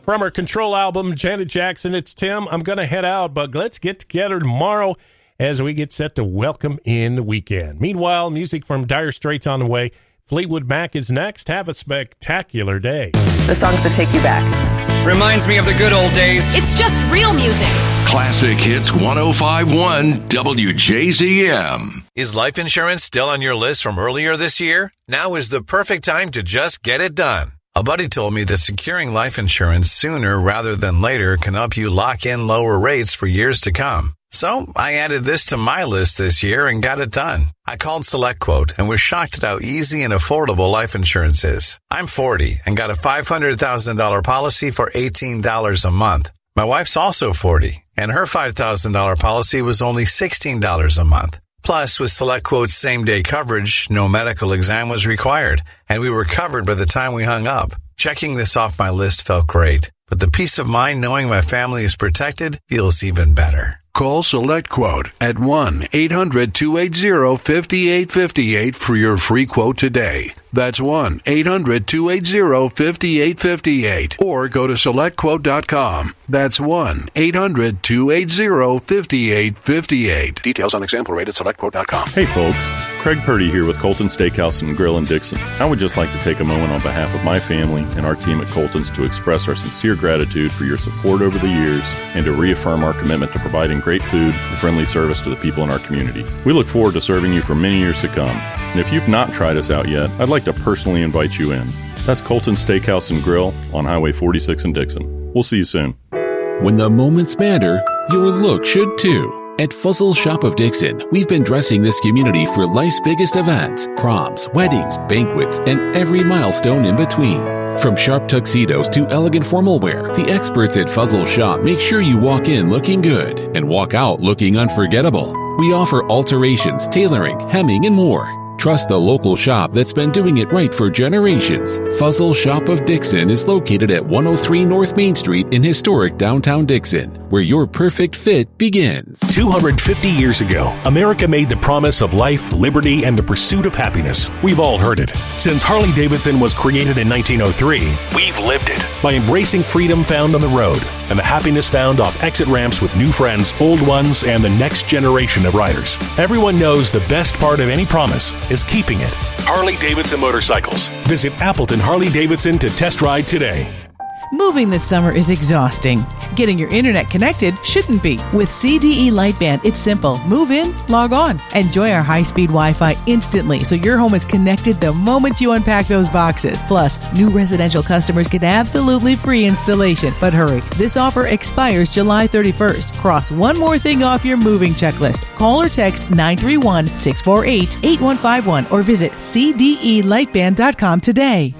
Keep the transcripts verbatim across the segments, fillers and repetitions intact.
From her Control album, Janet Jackson, it's Tim. I'm going to head out, but let's get together tomorrow as we get set to welcome in the weekend. Meanwhile, music from Dire Straits on the way. Fleetwood Mac is next. Have a spectacular day. The songs that take you back. Reminds me of the good old days. It's just real music. Classic Hits ten fifty-one W J Z M. Is life insurance still on your list from earlier this year? Now is the perfect time to just get it done. A buddy told me that securing life insurance sooner rather than later can help you lock in lower rates for years to come. So I added this to my list this year and got it done. I called SelectQuote and was shocked at how easy and affordable life insurance is. I'm forty and got a five hundred thousand dollars policy for eighteen dollars a month. My wife's also forty, and her five thousand dollars policy was only sixteen dollars a month. Plus, with SelectQuote's same-day coverage, no medical exam was required, and we were covered by the time we hung up. Checking this off my list felt great, but the peace of mind knowing my family is protected feels even better. Call SelectQuote at one eight hundred two eight zero five eight five eight for your free quote today. That's one eight hundred two eight zero five eight five eight. Or go to select quote dot com. That's one eight hundred two eight zero five eight five eight. Details on example rate at select quote dot com. Hey folks, Craig Purdy here with Colton Steakhouse and Grill in Dixon. I would just like to take a moment on behalf of my family and our team at Colton's to express our sincere gratitude for your support over the years and to reaffirm our commitment to providing great food and friendly service to the people in our community. We look forward to serving you for many years to come. And if you've not tried us out yet, I'd like to personally invite you in. That's Colton Steakhouse and Grill on Highway forty-six in Dixon. We'll see you soon. When the moments matter, your look should too. At Fuzzle Shop of Dixon, we've been dressing this community for life's biggest events, proms, weddings, banquets, and every milestone in between. From sharp tuxedos to elegant formal wear, the experts at Fuzzle Shop make sure you walk in looking good and walk out looking unforgettable. We offer alterations, tailoring, hemming, and more. Trust the local shop that's been doing it right for generations. Fuzzle Shop of Dixon is located at one oh three North Main Street in historic downtown Dixon, where your perfect fit begins. two hundred fifty years ago, America made the promise of life, liberty, and the pursuit of happiness. We've all heard it. Since Harley-Davidson was created in nineteen oh three, we've lived it by embracing freedom found on the road and the happiness found off exit ramps with new friends, old ones, and the next generation of riders. Everyone knows the best part of any promise is keeping it. Harley-Davidson Motorcycles. Visit Appleton Harley-Davidson to test ride today. Moving this summer is exhausting. Getting your internet connected shouldn't be. With C D E Lightband, it's simple. Move in, log on. Enjoy our high-speed Wi-Fi instantly so your home is connected the moment you unpack those boxes. Plus, new residential customers get absolutely free installation. But hurry, this offer expires July thirty-first. Cross one more thing off your moving checklist. Call or text nine three one, six four eight, eight one five one or visit c d e lightband dot com today.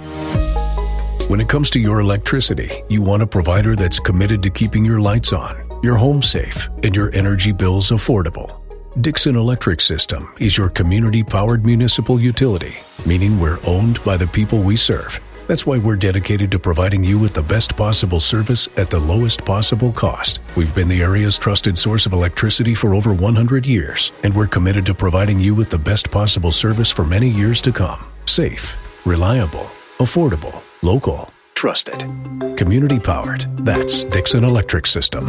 When it comes to your electricity, you want a provider that's committed to keeping your lights on, your home safe, and your energy bills affordable. Dixon Electric System is your community-powered municipal utility, meaning we're owned by the people we serve. That's why we're dedicated to providing you with the best possible service at the lowest possible cost. We've been the area's trusted source of electricity for over one hundred years, and we're committed to providing you with the best possible service for many years to come. Safe, reliable, affordable, local, trusted, community-powered. That's Dixon Electric System.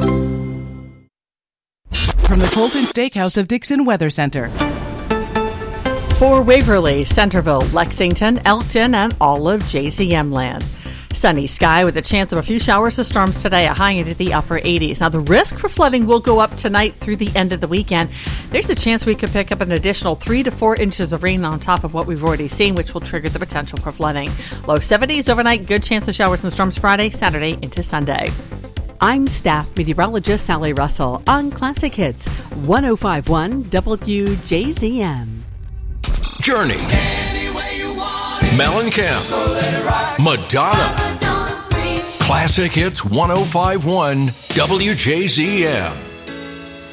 From the Colton Steakhouse of Dixon Weather Center. For Waverly, Centerville, Lexington, Elkton, and all of J Z M land. Sunny sky with a chance of a few showers or storms today, a high into the upper eighties. Now, the risk for flooding will go up tonight through the end of the weekend. There's a chance we could pick up an additional three to four inches of rain on top of what we've already seen, which will trigger the potential for flooding. Low seventies overnight, good chance of showers and storms Friday, Saturday into Sunday. I'm staff meteorologist Sally Russell on Classic Hits one oh five point one W J Z M. Journey, Mellencamp, Madonna. Classic Hits one oh five point one W J Z M.